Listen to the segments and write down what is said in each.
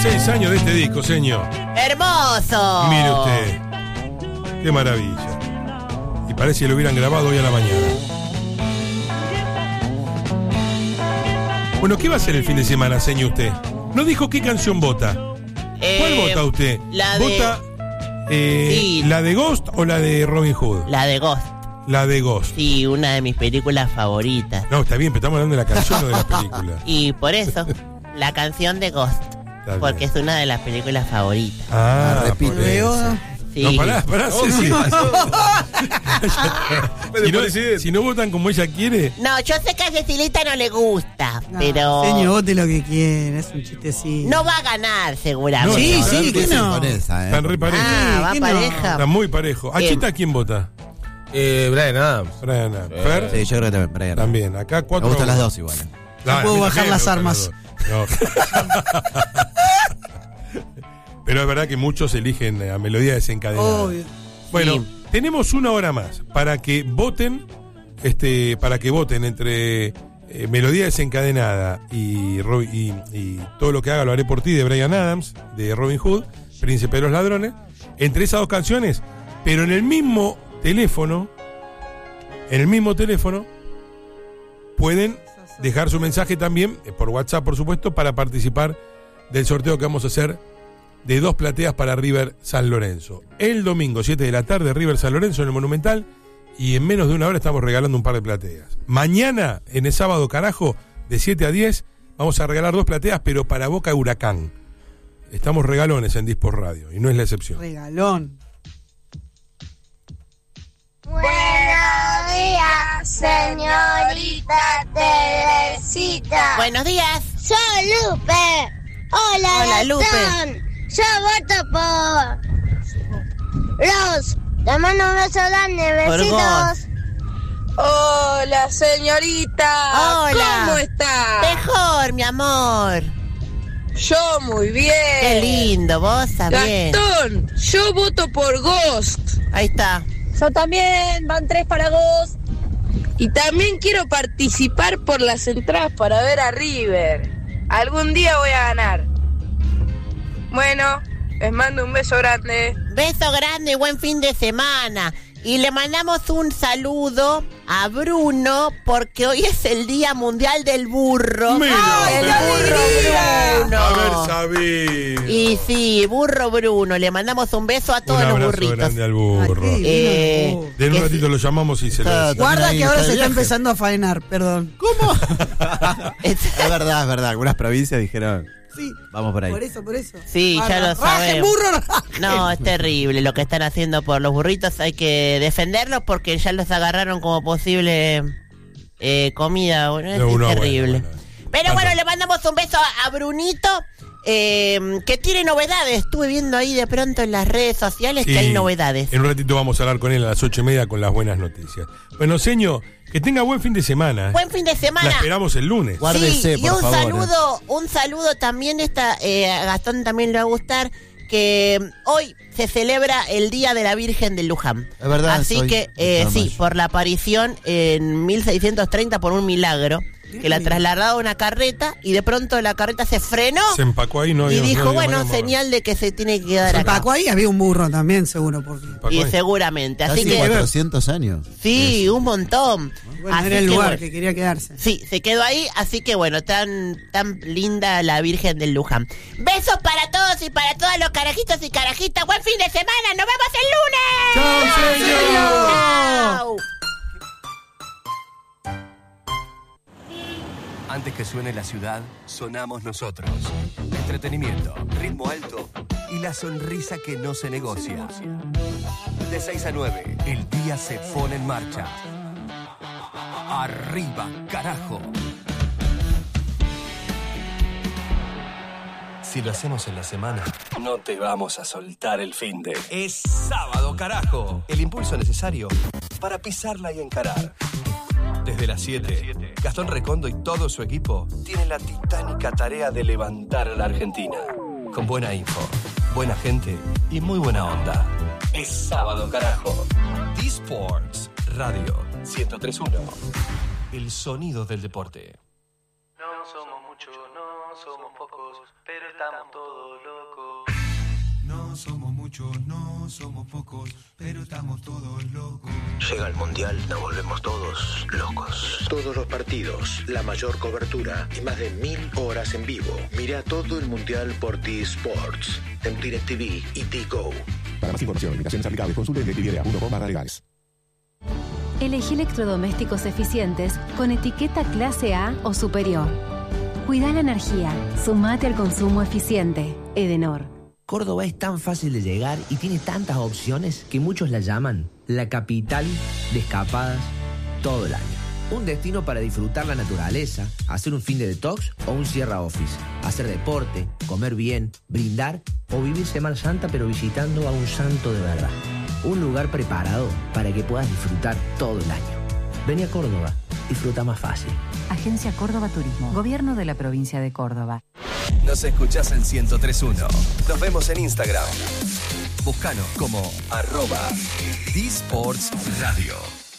16 años de este disco, señor. ¡Hermoso! Mire usted. Qué maravilla. Y parece que lo hubieran grabado hoy a la mañana. Bueno, ¿qué va a hacer el fin de semana, señor, usted? No dijo qué canción vota. ¿Cuál vota usted? La ¿Vota sí. la de Ghost o la de Robin Hood? La de Ghost. La de Ghost. Sí, una de mis películas favoritas. No, está bien, pero estamos hablando de la canción o de la película. Y por eso, la canción de Ghost. Está Porque bien. es una de las películas favoritas. Ah, repite. por eso. Sí. No, pará, sí. Si no votan como ella quiere. No, yo sé que a Cecilita no le gusta, No, pero Señor, vote lo que quiera, es un chistecito. no va a ganar seguramente. Sí, No, sí, ¿qué no? Con esa, Están re parejos. Ah, va ¿qué no? pareja. Están muy parejos. ¿Achita quién vota? Brian Adams. Brian Adams. ¿Fer? Sí, yo creo que también, Brian. También. Acá Me 4. gustan las dos igual. No puedo bajar las armas. Pero es verdad que muchos eligen a melodía desencadenada. Obvio. Bueno, Sí. tenemos una hora más para que voten, entre melodía desencadenada y todo lo que haga lo haré por ti de Brian Adams, de Robin Hood, Príncipe de los Ladrones, entre esas dos canciones, pero en el mismo teléfono, pueden dejar su mensaje también, por WhatsApp por supuesto, para participar del sorteo que vamos a hacer de 2 plateas para River San Lorenzo. El domingo, 7 de la tarde, River San Lorenzo en el Monumental, y en menos de una hora estamos regalando un par de plateas. Mañana, en el sábado carajo, de 7 a 10, vamos a regalar 2 plateas, pero para Boca Huracán. Estamos regalones en Dispor Radio, y no es la excepción. Regalón. Buenos días, señorita Teresita. Buenos días. Soy Lupe. Hola, Hola, Lupe. Gastón. Yo voto por Rose. Te mando un beso grande, Por besitos. Hola, señorita. Hola. ¿Cómo está? Mejor, mi amor. Yo muy bien. Qué lindo, vos también. Gastón, yo voto por Ghost. Ahí está. Yo también, van 3 para Ghost. Y también quiero participar por las entradas para ver a River. Algún día voy a ganar. Bueno, les mando un beso grande. Beso grande y buen fin de semana. Y le mandamos un saludo a Bruno porque hoy es el Día Mundial del Burro. Mira, ¡Ay, del la burro. alegría! Bruno. A ver, sabido. Y sí, burro Bruno, le mandamos un beso a todos un los abrazo burritos. grande al burro. Ay, qué lindo. De un que ratito lo llamamos y se lo Claro. decimos. Guarda También que ahí ahora está se el está viaje. empezando a faenar, perdón. ¿Cómo? Es verdad. Algunas provincias dijeron, Sí. vamos por ahí. Por eso. Sí, ya lo Rajen, sabemos. burro, rajen. No, es terrible lo que están haciendo por los burritos. Hay que defenderlos porque ya los agarraron como posible comida. Bueno, es terrible. Bueno. Pero bueno, le mandamos un beso a Brunito, que tiene novedades. Estuve viendo ahí de pronto en las redes sociales que hay novedades. En un ratito vamos a hablar con él a las 8:30 con las buenas noticias. Bueno, señor, que tenga buen fin de semana. Buen fin de semana. La esperamos el lunes. Guárdese, Sí, y por un favor, saludo también, a Gastón también le va a gustar, que hoy se celebra el Día de la Virgen de Luján. Es verdad, Así soy que, 8 de sí, mayo. por la aparición en 1630 por un milagro, que la trasladaba una carreta y de pronto la carreta se frenó Se empacó ahí, no y había- dijo, no había bueno, manera de señal de que se tiene que quedar Se acá. empacó ahí, había un burro también, seguro. Porque... empacó Y ahí. seguramente, así Casi que 400 años. sí, un montón. Bueno, Así era el que, lugar bueno. que quería quedarse. Sí, se quedó ahí, así que bueno, tan linda la Virgen del Luján. Besos para todos y para todos los carajitos y carajitas. Buen fin de semana, nos vemos el lunes. ¡Chao, señor! ¡Chao! Antes que suene la ciudad, sonamos nosotros. Entretenimiento, ritmo alto y la sonrisa que no se negocia. De 6 a 9, el día se pone en marcha. Arriba, carajo. Si lo hacemos en la semana, no te vamos a soltar el finde. Es sábado, carajo. El impulso necesario para pisarla y encarar. Desde las 7, Gastón Recondo y todo su equipo tienen la titánica tarea de levantar a la Argentina. Con buena info, buena gente y muy buena onda. Es sábado, carajo. D-Sports Radio 103.1. El sonido del deporte. No somos muchos, no somos pocos, pero estamos todos No somos muchos, no somos pocos, pero estamos todos locos. Llega el Mundial, nos volvemos todos locos. Todos los partidos, la mayor cobertura y más de 1000 horas en vivo. Mira todo el Mundial por T-Sports, en DirecTV y T-Go. Para más información, limitaciones aplicables, consulte en DirecTV.com/legales. Elegí electrodomésticos eficientes con etiqueta clase A o superior. Cuida la energía. Sumate al consumo eficiente. Edenor. Córdoba es tan fácil de llegar y tiene tantas opciones que muchos la llaman la capital de escapadas todo el año. Un destino para disfrutar la naturaleza, hacer un fin de detox o un Sierra Office, hacer deporte, comer bien, brindar o vivir Semana Santa pero visitando a un santo de verdad. Un lugar preparado para que puedas disfrutar todo el año. Vení a Córdoba, disfruta más fácil. Agencia Córdoba Turismo, Gobierno de la Provincia de Córdoba. Nos escuchás en 103.1. Nos vemos en Instagram. Búscanos como @DSportsRadio.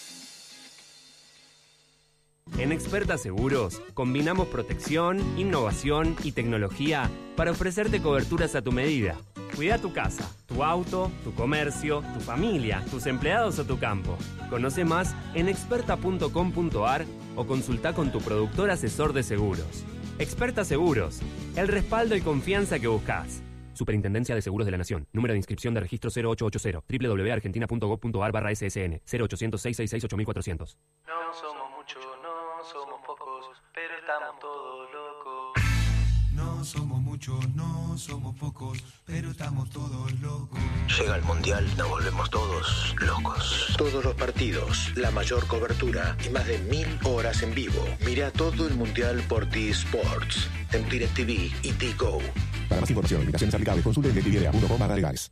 En Experta Seguros, combinamos protección, innovación y tecnología para ofrecerte coberturas a tu medida. Cuida tu casa, tu auto, tu comercio, tu familia, tus empleados o tu campo. Conoce más en experta.com.ar o consulta con tu productor asesor de seguros. Experta Seguros, el respaldo y confianza que buscas. Superintendencia de Seguros de la Nación. Número de inscripción de registro 0880. www.argentina.gov.ar/ssn. 0800-666-8400. No somos muchos, no somos pocos, pero estamos todos locos. No somos muchos, no somos pocos, pero estamos todos locos. Llega el Mundial, nos volvemos todos locos. Todos los partidos, la mayor cobertura y más de 1000 horas en vivo. Mira todo el Mundial por T-Sports, en DirecTV y T-Go. Para más información, limitaciones aplicables, consulte en DirecTV.com/legales.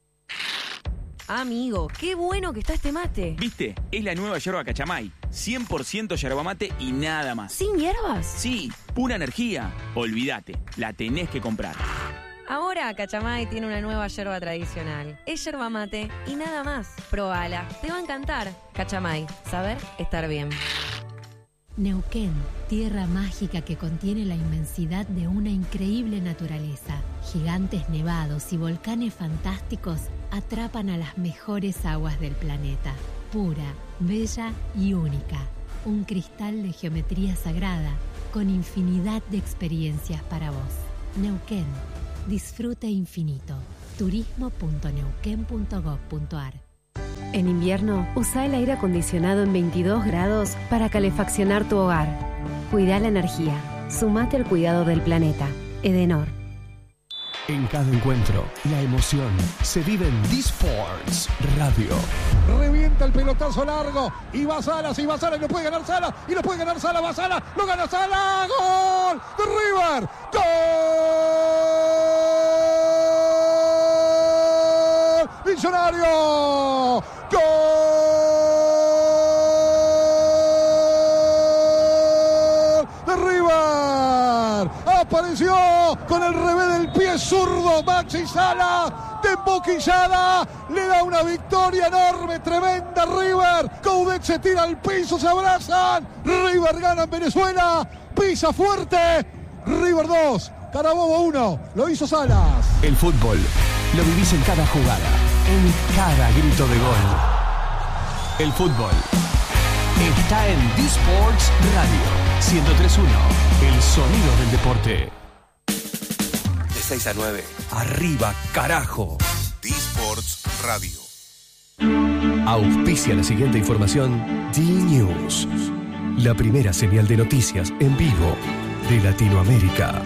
Amigo, qué bueno que está este mate. ¿Viste? Es la nueva yerba Cachamay. 100% yerba mate y nada más. ¿Sin hierbas? Sí, pura energía. Olvídate, la tenés que comprar. Ahora Cachamay tiene una nueva yerba tradicional. Es yerba mate y nada más. Probala, te va a encantar. Cachamay, saber estar bien. Neuquén, tierra mágica que contiene la inmensidad de una increíble naturaleza. Gigantes nevados y volcanes fantásticos atrapan a las mejores aguas del planeta. Pura, bella y única. Un cristal de geometría sagrada con infinidad de experiencias para vos. Neuquén, disfrute infinito. turismo.neuquén.gov.ar. En invierno, usa el aire acondicionado en 22 grados para calefaccionar tu hogar. Cuida la energía. Sumate al cuidado del planeta. Edenor. En cada encuentro, la emoción se vive en D-Sports Radio. Revienta el pelotazo largo y va Salas, y lo puede ganar Salas, y lo puede ganar Salas, va Salas, lo gana Salas, ¡gol! ¡De River! ¡Gol! ¡Millonario! ¡Gol! ¡De River! Apareció con el revés del pie zurdo Maxi Salas, de emboquillada, le da una victoria enorme, tremenda River. Coudet se tira al piso, se abrazan. River gana en Venezuela, pisa fuerte. River 2, Carabobo 1, lo hizo Salas. El fútbol lo vivís en cada jugada, en cada grito de gol. El fútbol está en D-Sports Radio 103.1, el sonido del deporte. De 6 a 9, arriba carajo. D-Sports Radio. Auspicia la siguiente información D-News, la primera señal de noticias en vivo de Latinoamérica.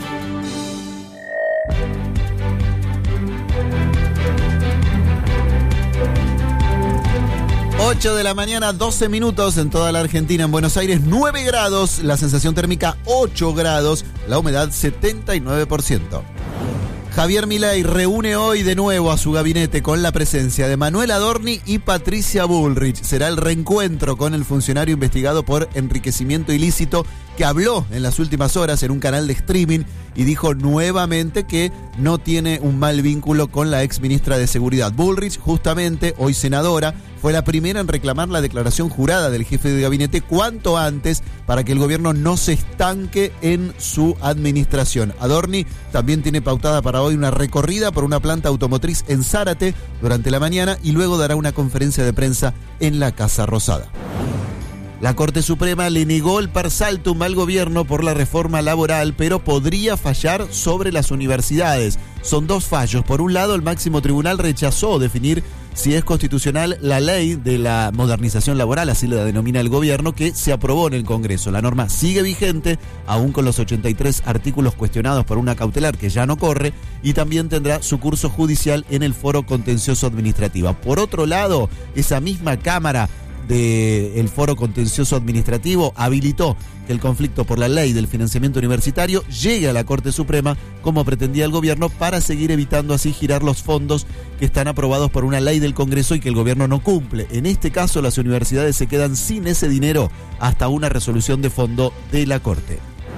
Ocho de la mañana, 12 minutos en toda la Argentina. En Buenos Aires, 9 grados, la sensación térmica 8 grados, la humedad 79%. Javier Milei reúne hoy de nuevo a su gabinete con la presencia de Manuel Adorni y Patricia Bullrich. Será el reencuentro con el funcionario investigado por enriquecimiento ilícito que habló en las últimas horas en un canal de streaming y dijo nuevamente que no tiene un mal vínculo con la ex ministra de Seguridad. Bullrich, justamente, hoy senadora, fue la primera en reclamar la declaración jurada del jefe de gabinete cuanto antes para que el gobierno no se estanque en su administración. Adorni también tiene pautada para hoy una recorrida por una planta automotriz en Zárate durante la mañana y luego dará una conferencia de prensa en la Casa Rosada. La Corte Suprema le negó el per saltum al gobierno por la reforma laboral, pero podría fallar sobre las universidades. Son dos fallos. Por un lado, el máximo tribunal rechazó definir si es constitucional la ley de la modernización laboral, así la denomina el gobierno, que se aprobó en el Congreso. La norma sigue vigente, aún con los 83 artículos cuestionados por una cautelar que ya no corre, y también tendrá su curso judicial en el Foro Contencioso Administrativo. Por otro lado, esa misma Cámara del Foro Contencioso Administrativo habilitó que el conflicto por la ley del financiamiento universitario llegue a la Corte Suprema, como pretendía el gobierno, para seguir evitando así girar los fondos que están aprobados por una ley del Congreso y que el gobierno no cumple. En este caso, las universidades se quedan sin ese dinero hasta una resolución de fondo de la Corte.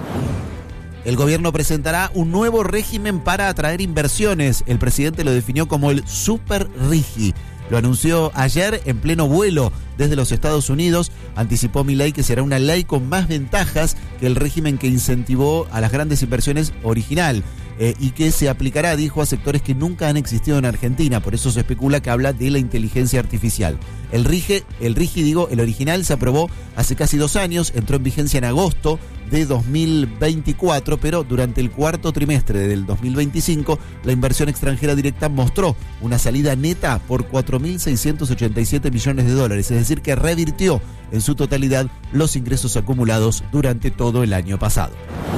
El gobierno presentará un nuevo régimen para atraer inversiones. El presidente lo definió como el Super Rigi. Lo anunció ayer en pleno vuelo desde los Estados Unidos. Anticipó Milei que será una ley con más ventajas que el régimen que incentivó a las grandes inversiones original y que se aplicará, dijo, a sectores que nunca han existido en Argentina. Por eso se especula que habla de la inteligencia artificial. El original se aprobó hace casi 2 años, entró en vigencia en agosto de 2024, pero durante el cuarto trimestre del 2025 la inversión extranjera directa mostró una salida neta por 4.687 millones de dólares, es decir que revirtió en su totalidad los ingresos acumulados durante todo el año pasado.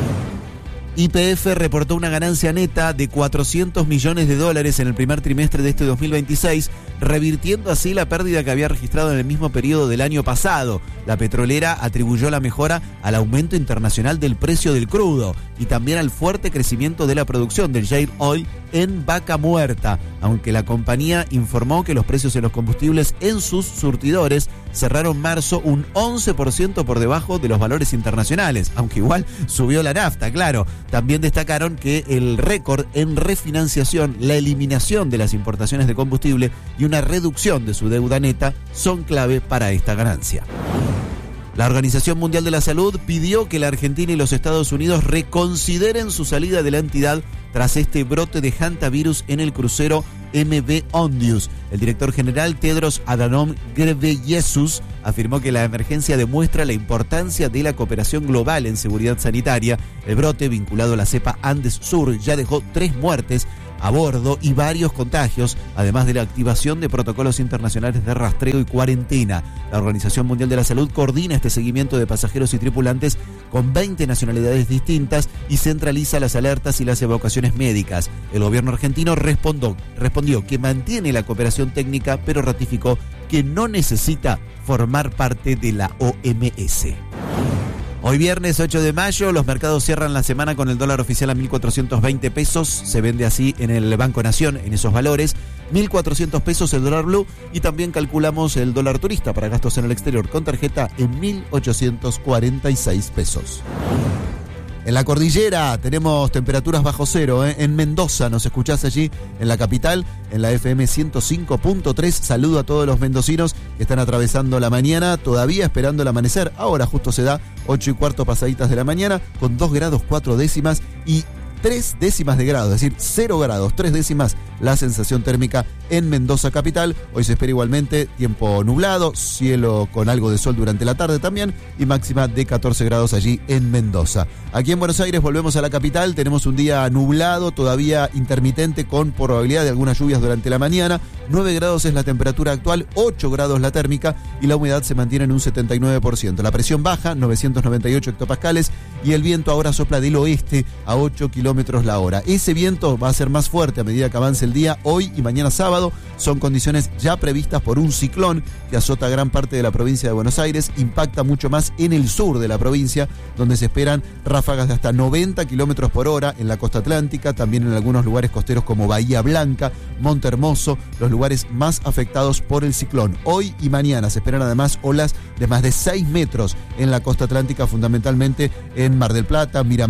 YPF reportó una ganancia neta de 400 millones de dólares en el primer trimestre de este 2026, revirtiendo así la pérdida que había registrado en el mismo periodo del año pasado. La petrolera atribuyó la mejora al aumento internacional del precio del crudo y también al fuerte crecimiento de la producción del shale oil en Vaca Muerta, aunque la compañía informó que los precios de los combustibles en sus surtidores cerraron marzo un 11% por debajo de los valores internacionales, aunque igual subió la nafta, claro. También destacaron que el récord en refinanciación, la eliminación de las importaciones de combustible y una reducción de su deuda neta son clave para esta ganancia. La Organización Mundial de la Salud pidió que la Argentina y los Estados Unidos reconsideren su salida de la entidad tras este brote de hantavirus en el crucero MV Ondius. El director general Tedros Adhanom Ghebreyesus afirmó que la emergencia demuestra la importancia de la cooperación global en seguridad sanitaria. El brote, vinculado a la cepa Andes Sur, ya dejó 3 muertes a bordo y varios contagios, además de la activación de protocolos internacionales de rastreo y cuarentena. La Organización Mundial de la Salud coordina este seguimiento de pasajeros y tripulantes con 20 nacionalidades distintas y centraliza las alertas y las evacuaciones médicas. El gobierno argentino respondió que mantiene la cooperación técnica, pero ratificó que no necesita formar parte de la OMS. Hoy viernes 8 de mayo, los mercados cierran la semana con el dólar oficial a 1.420 pesos. Se vende así en el Banco Nación, en esos valores. 1.400 pesos el dólar blue y también calculamos el dólar turista para gastos en el exterior con tarjeta en 1.846 pesos. En la cordillera tenemos temperaturas bajo cero. En Mendoza nos escuchás allí, en la capital, en la FM 105.3. Saludo a todos los mendocinos que están atravesando la mañana, todavía esperando el amanecer. Ahora justo se da 8:15 pasaditas de la mañana, con 2 grados 4 décimas y 3 décimas de grado, es decir, 0 grados, 3 décimas la sensación térmica en Mendoza capital. Hoy se espera igualmente tiempo nublado, cielo con algo de sol durante la tarde también y máxima de 14 grados allí en Mendoza. Aquí en Buenos Aires volvemos a la capital, tenemos un día nublado, todavía intermitente con probabilidad de algunas lluvias durante la mañana. 9 grados es la temperatura actual, 8 grados la térmica y la humedad se mantiene en un 79%. La presión baja, 998 hectopascales y el viento ahora sopla del oeste a 8 kilómetros la hora. Ese viento va a ser más fuerte a medida que avance el día. Hoy y mañana sábado son condiciones ya previstas por un ciclón que azota gran parte de la provincia de Buenos Aires, impacta mucho más en el sur de la provincia, donde se esperan ráfagas de hasta 90 kilómetros por hora en la costa atlántica, también en algunos lugares costeros como Bahía Blanca, Monte Hermoso, los lugares más afectados por el ciclón. Hoy y mañana se esperan además olas de más de 6 metros en la costa atlántica, fundamentalmente en Mar del Plata, Miramar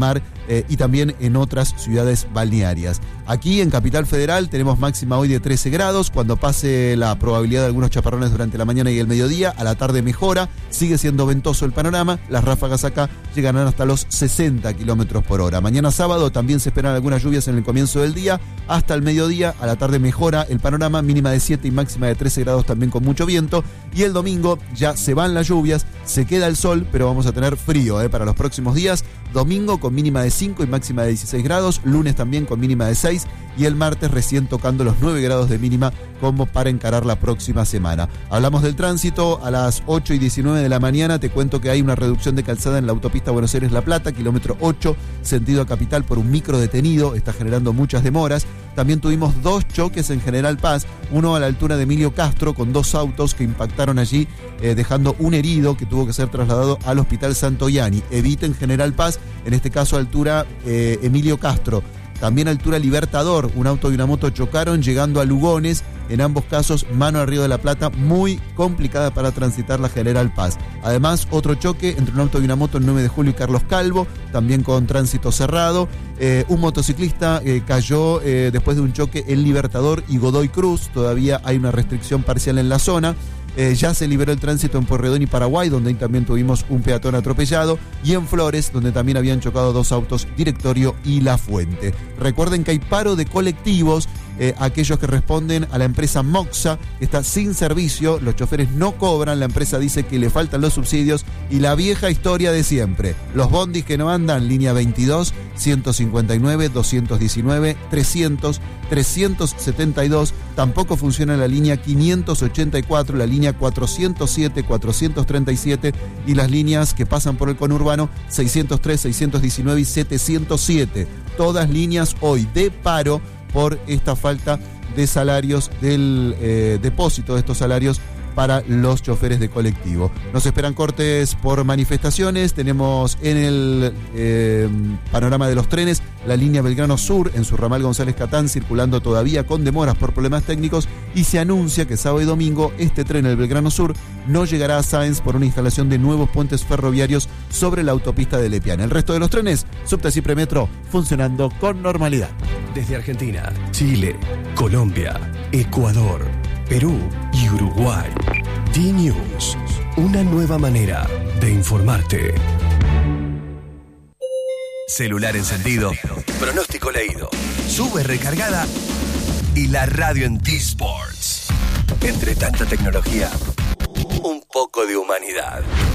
y también en otras ciudades balnearias. Aquí en Capital Federal tenemos máxima hoy de 13 grados. Cuando pase la probabilidad de algunos chaparrones durante la mañana y el mediodía, a la tarde mejora. Sigue siendo ventoso el panorama. Las ráfagas acá llegarán hasta los 60 kilómetros por hora. Mañana sábado también se esperan algunas lluvias en el comienzo del día. Hasta el mediodía, a la tarde mejora el panorama. Mínima de 7 y máxima de 13 grados también con mucho viento. Y el domingo ya se van las lluvias, se queda el sol, pero vamos a tener frío para los próximos días. Domingo con mínima de 5 y máxima de 16 grados. Lunes también con mínima de 6. Y el martes recién tocando los 9 grados de mínima como para encarar la próxima semana. Hablamos del tránsito. A las 8 y 19 de la mañana te cuento que hay una reducción de calzada en la autopista Buenos Aires-La Plata, kilómetro 8, sentido a Capital, por un micro detenido. Está generando muchas demoras. También tuvimos 2 choques en General Paz, uno a la altura de Emilio Castro con 2 autos que impactaron allí, dejando un herido que tuvo que ser trasladado al Hospital Santoyani. Eviten General Paz, en este caso altura Emilio Castro. También altura Libertador, un auto y una moto chocaron llegando a Lugones. En ambos casos, mano al Río de la Plata, muy complicada para transitar la General Paz. Además, otro choque entre un auto y una moto en 9 de julio y Carlos Calvo, también con tránsito cerrado. Un motociclista cayó después de un choque en Libertador y Godoy Cruz. Todavía hay una restricción parcial en la zona. Ya se liberó el tránsito en Pueyrredón y Paraguay, donde también tuvimos un peatón atropellado, y en Flores, donde también habían chocado 2 autos, Directorio y La Fuente. Recuerden que hay paro de colectivos, aquellos que responden a la empresa Moxa, que está sin servicio, los choferes no cobran, la empresa dice que le faltan los subsidios, y la vieja historia de siempre, los bondis que no andan, línea 22, 159, 219, 300, 372, tampoco funciona la línea 584, la línea 407, 437 y las líneas que pasan por el conurbano 603, 619 y 707. Todas líneas hoy de paro por esta falta de salarios, del depósito de estos salarios para los choferes de colectivo. Nos esperan cortes por manifestaciones. Tenemos en el panorama de los trenes la línea Belgrano Sur en su ramal González Catán circulando todavía con demoras por problemas técnicos, y se anuncia que sábado y domingo este tren, el Belgrano Sur, no llegará a Sáenz por una instalación de nuevos puentes ferroviarios sobre la autopista de Lepiana. El resto de los trenes, Subte y Premetro, funcionando con normalidad. Desde Argentina, Chile, Colombia, Ecuador, Perú y Uruguay. D-News, una nueva manera de informarte. Celular encendido, pronóstico leído, sube recargada y la radio en T-Sports. Entre tanta tecnología, un poco de humanidad.